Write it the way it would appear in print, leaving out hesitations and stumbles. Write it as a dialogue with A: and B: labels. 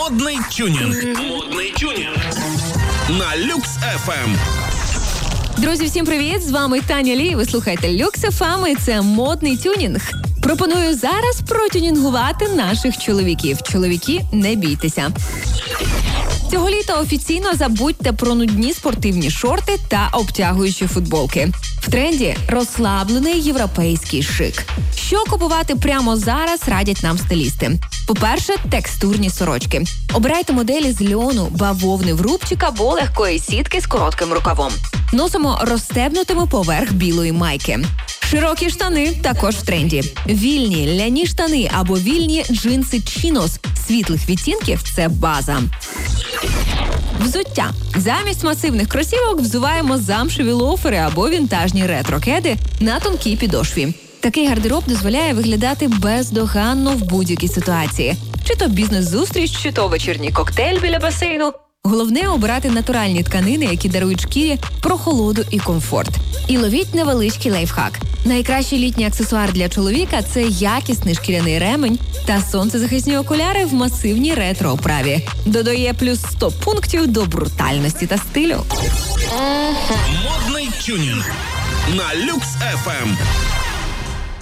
A: Модний тюнінг. Модний тюнінг. На Люкс FM.
B: Друзі, всім привіт! З вами Таня Лі. Ви слухаєте Люкс FM і це модний тюнінг. Пропоную зараз протюнінгувати наших чоловіків. Чоловіки, не бійтеся. Цього літа офіційно забудьте про нудні спортивні шорти та обтягуючі футболки. В тренді розслаблений європейський шик. Що купувати прямо зараз, радять нам стилісти. По-перше, текстурні сорочки. Обирайте моделі з льону, бавовни в рубчик або легкої сітки з коротким рукавом. Носимо розстебнутими поверх білої майки. Широкі штани також в тренді. Вільні ляні штани або вільні джинси чинос світлих відтінків – це база. Взуття. Замість масивних кросівок взуваємо замшеві лофери або вінтажні ретро-кеди на тонкій підошві. Такий гардероб дозволяє виглядати бездоганно в будь-якій ситуації. Чи то бізнес-зустріч, чи то вечірній коктейль біля басейну. Головне – обирати натуральні тканини, які дарують шкірі прохолоду і комфорт. І ловіть невеличкий лайфхак. Найкращий літній аксесуар для чоловіка – це якісний шкіряний ремень та сонцезахисні окуляри в масивній ретро-оправі. Додає плюс 100 пунктів до брутальності та стилю.
A: Модний тюнінг. На Люкс FM.